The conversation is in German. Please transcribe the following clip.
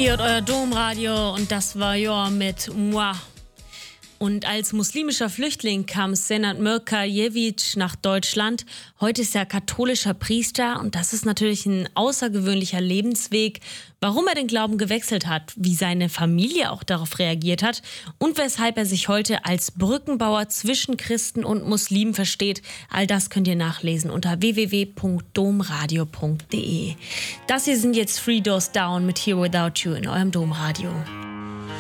Ihr hört euer Domradio und das war ja mit Moi. Und als muslimischer Flüchtling kam Senad Mirkajevic nach Deutschland. Heute ist er katholischer Priester und das ist natürlich ein außergewöhnlicher Lebensweg. Warum er den Glauben gewechselt hat, wie seine Familie auch darauf reagiert hat und weshalb er sich heute als Brückenbauer zwischen Christen und Muslimen versteht, all das könnt ihr nachlesen unter www.domradio.de. Das hier sind jetzt Three Doors Down mit Here Without You in eurem Domradio.